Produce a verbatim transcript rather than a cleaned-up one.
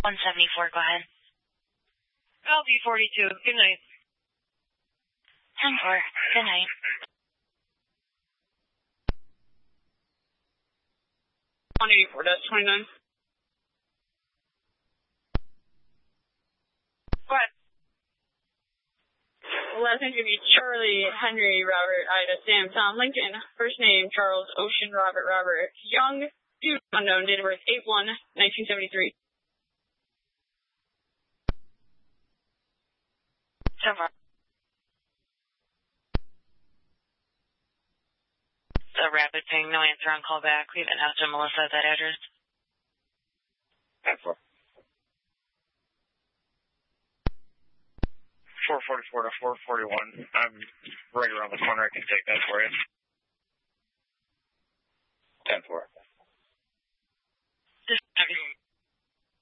one seventy-four, go ahead. L D forty-two, good night. ten four, good night. one eighty-four, that's twenty-nine. What? Last name should be Charlie, Henry, Robert, Ida, Sam, Tom, Lincoln. First name, Charles, Ocean, Robert, Robert. Young, dude, unknown, date of birth, eight one nineteen seventy-three. ten four. The rapid ping, no answer on call back. We've been out to Melissa at that address. ten four. four forty-four to four forty-one. I'm right around the corner. I can take that for you. ten four.